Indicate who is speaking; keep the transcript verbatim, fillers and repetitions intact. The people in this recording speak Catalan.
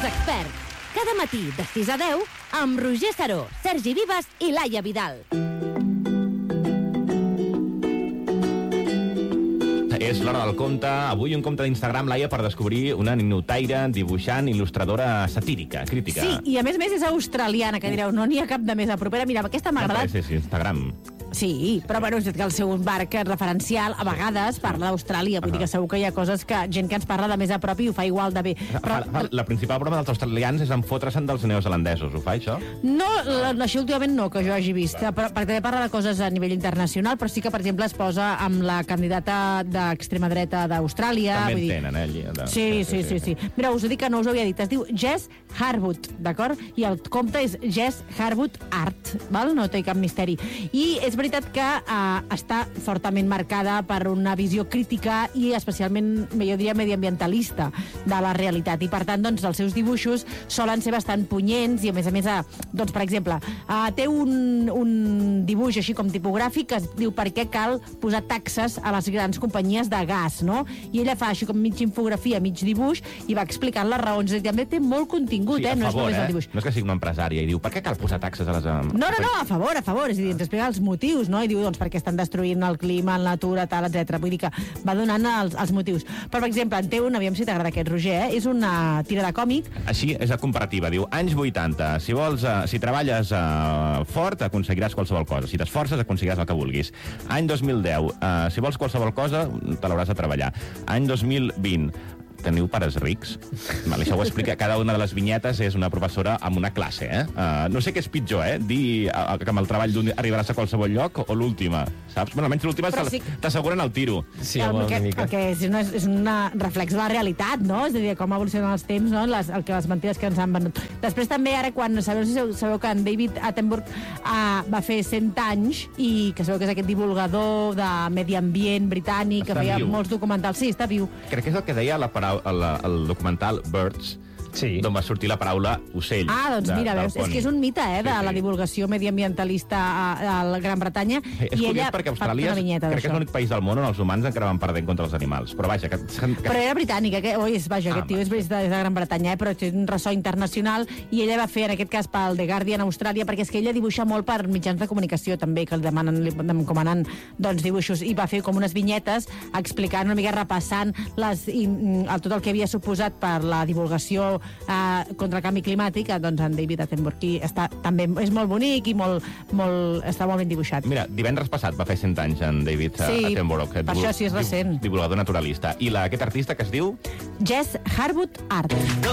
Speaker 1: Els experts. Cada matí de sis a deu amb Roger Saró, Sergi Vives i Laia Vidal.
Speaker 2: És l'hora del conte. Avui un compte d'Instagram, Laia, per descobrir una ninotaire, dibuixant, il·lustradora satírica, crítica.
Speaker 3: Sí, i a més a més és australiana, que direu, no n'hi ha cap de més a propera. Mira, aquesta m'ha agradat.
Speaker 2: Sí, sí, Instagram.
Speaker 3: Sí, però bueno, és que el seu barc referencial a vegades parla d'Austràlia, vull dir que segur que hi ha coses que gent que ens parla de més a prop i ho fa igual de bé.
Speaker 2: Però... La principal broma dels australians és enfotre-se'n dels neozelandesos, ho fa això?
Speaker 3: No, això últimament no, que jo hagi vist, però, perquè també parla de coses a nivell internacional, però sí que, per exemple, es posa amb la candidata d'extrema dreta d'Austràlia.
Speaker 2: També en tenen, eh, allí. De...
Speaker 3: Sí, sí, sí, sí. Mira, us ho dic que no us ho havia dit, es diu Jess Harwood, d'acord? I el compte és Jess Harwood Art, val? No té cap misteri. I és veritat que eh, està fortament marcada per una visió crítica i especialment, jo diria, mediambientalista de la realitat. I, per tant, doncs, els seus dibuixos solen ser bastant punyents i, a més a més, eh, doncs, per exemple, eh, té un, un dibuix així com tipogràfic que es diu per què cal posar taxes a les grans companyies de gas, no? I ella fa així com mig infografia, mig dibuix, i va explicant les raons. I també té molt contingut,
Speaker 2: sí,
Speaker 3: eh? No
Speaker 2: favor,
Speaker 3: és només
Speaker 2: eh?
Speaker 3: el dibuix.
Speaker 2: No és que sigui una empresària i diu, per què cal posar taxes a les...
Speaker 3: No, no, no, a favor, a favor. És a dir, ens explica els motius, no? I diu, doncs, perquè estan destruint el clima, la natura, tal, etcètera. Vull dir que va donant els, els motius. Però, per exemple, en té un, aviam si t'agrada aquest, Roger, eh? És una tira de còmic.
Speaker 2: Així és la comparativa. Diu, anys vuitanta, si vols, uh, si treballes uh, fort, aconseguiràs qualsevol cosa. Si t'esforces, aconseguiràs el que vulguis. Any dos mil deu, uh, si vols qualsevol cosa, te l'hauràs de treballar. Any dos mil vint, teniu pares rics? Vale, això ho explica. Cada una de les vinyetes és una professora amb una classe, eh? Uh, no sé què és pitjor, eh? Dir uh, que amb el treball d'un arribaràs a qualsevol lloc o l'última, saps? Bueno, almenys l'última sí... t'asseguren el tiro.
Speaker 3: Sí, el, una mica. El que és una, és una reflex de la realitat, no? És a dir, com evolucionen els temps, no? Les, el que les mentides que ens han venut. Després també, ara, quan sabeu, sabeu que en David Attenborough uh, va fer cent anys i que sabeu que és aquest divulgador de medi ambient britànic, està que feia viu. Molts documentals. Sí, està viu.
Speaker 2: Crec que és el que deia la paraula El, el documental Birds, sí. D'on va sortir la paraula ocell.
Speaker 3: Ah, doncs de, mira, veus, és que és un mite, eh, de sí, sí. la divulgació mediambientalista a, a la Gran Bretanya.
Speaker 2: Sí, és
Speaker 3: i
Speaker 2: curiós
Speaker 3: ella
Speaker 2: perquè Austràlia és, crec que és l'únic país del món on els humans encara van perdent contra els animals. Però vaja... Que, que...
Speaker 3: Però era britànica, que, oi, és, vaja, ah, aquest tio és, és de, de Gran Bretanya, eh, però té un ressò internacional i ella va fer, en aquest cas, pel The Guardian a Austràlia, perquè és que ella dibuixa molt per mitjans de comunicació, també, que li demanen, li encomanen doncs, dibuixos, i va fer com unes vinyetes explicant una mica, repassant les, i, el, tot el que havia suposat per la divulgació eh, contra el canvi climàtic, doncs en David Attenborough, i està, també és molt bonic i molt, molt, està molt ben dibuixat.
Speaker 2: Mira, divendres passat va fer cent anys en David
Speaker 3: sí,
Speaker 2: Attenborough.
Speaker 3: Per divul... això sí és recent.
Speaker 2: Divulgador naturalista. I la, aquest artista que es diu?
Speaker 3: Jess Harwood Art.